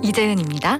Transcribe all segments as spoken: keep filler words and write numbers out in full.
이재은입니다.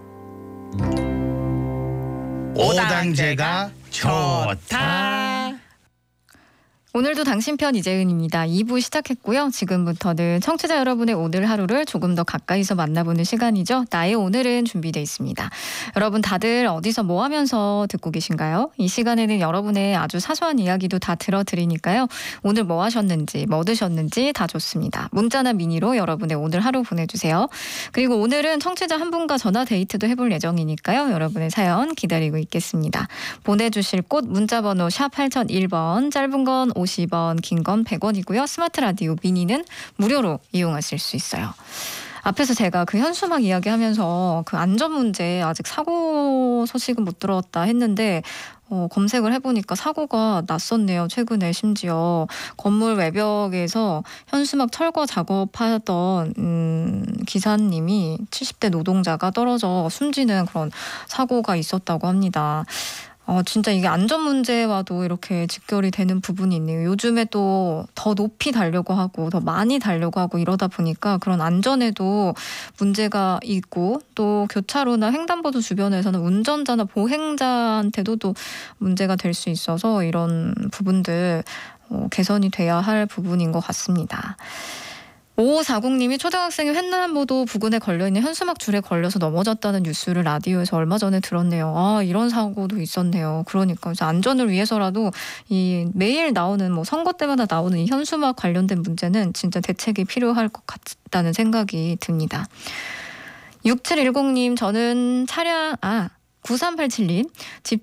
오당제가 좋다. 오늘도 당신 편 이재은입니다. 이 부 시작했고요. 지금부터는 청취자 여러분의 오늘 하루를 조금 더 가까이서 만나보는 시간이죠. 나의 오늘은 준비되어 있습니다. 여러분 다들 어디서 뭐 하면서 듣고 계신가요? 이 시간에는 여러분의 아주 사소한 이야기도 다 들어드리니까요. 오늘 뭐 하셨는지 뭐 드셨는지 다 좋습니다. 문자나 미니로 여러분의 오늘 하루 보내주세요. 그리고 오늘은 청취자 한 분과 전화 데이트도 해볼 예정이니까요. 여러분의 사연 기다리고 있겠습니다. 보내주실 곳 문자번호 샵 팔공공일 번, 짧은 건 오십 원, 긴 건 백 원이고요. 스마트 라디오 미니는 무료로 이용하실 수 있어요. 앞에서 제가 그 현수막 이야기하면서 그 안전 문제 아직 사고 소식은 못 들었다 했는데 어, 검색을 해보니까 사고가 났었네요. 최근에 심지어 건물 외벽에서 현수막 철거 작업하던 음, 기사님이 칠십 대 노동자가 떨어져 숨지는 그런 사고가 있었다고 합니다. 어, 진짜 이게 안전 문제와도 이렇게 직결이 되는 부분이 있네요. 요즘에 또 더 높이 달려고 하고 더 많이 달려고 하고 이러다 보니까 그런 안전에도 문제가 있고 또 교차로나 횡단보도 주변에서는 운전자나 보행자한테도 또 문제가 될 수 있어서 이런 부분들 어, 개선이 돼야 할 부분인 것 같습니다. 오오사공님이 초등학생이 횡단보도 부근에 걸려있는 현수막 줄에 걸려서 넘어졌다는 뉴스를 라디오에서 얼마 전에 들었네요. 아, 이런 사고도 있었네요. 그러니까 안전을 위해서라도 이 매일 나오는 뭐 선거 때마다 나오는 이 현수막 관련된 문제는 진짜 대책이 필요할 것 같다는 생각이 듭니다. 육칠일공님 저는 차량 아 구삼팔칠님 집